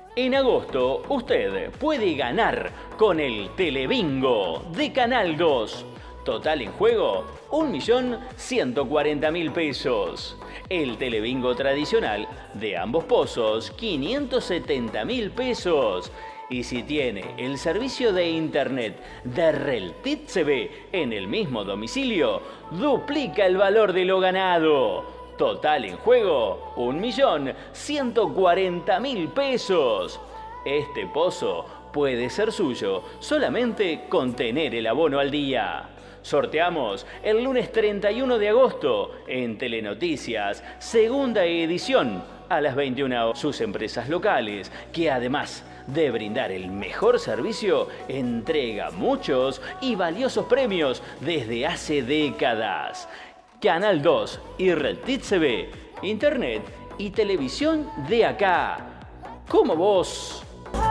En agosto, usted puede ganar con el Telebingo de Canal 2. Total en juego, 1.140.000 pesos. El Telebingo tradicional de ambos pozos, 570.000 pesos. Y si tiene el servicio de internet de Reltit CB en el mismo domicilio, duplica el valor de lo ganado. Total en juego, 1.140.000 pesos. Este pozo puede ser suyo solamente con tener el abono al día. Sorteamos el lunes 31 de agosto en Telenoticias, segunda edición, a las 21 horas. Sus empresas locales, que además de brindar el mejor servicio, entrega muchos y valiosos premios desde hace décadas. Canal 2 y Reltit CB, internet y televisión de acá. Como vos.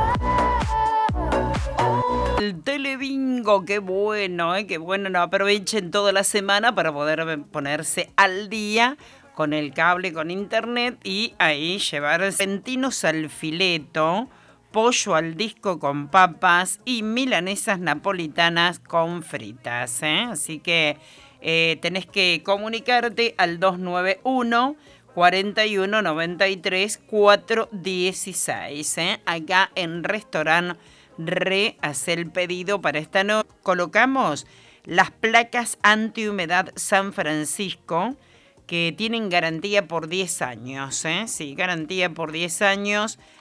El Telebingo, qué bueno, qué bueno. No, aprovechen toda la semana para poder ponerse al día con el cable, con internet y ahí llevar centinos al fileto, pollo al disco con papas y milanesas napolitanas con fritas. Así que tenés que comunicarte al 291 41 93 416. Acá en Restaurant hace el pedido para esta noche. Colocamos las placas antihumedad San Francisco que tienen garantía por 10 años. Sí, garantía por 10 años.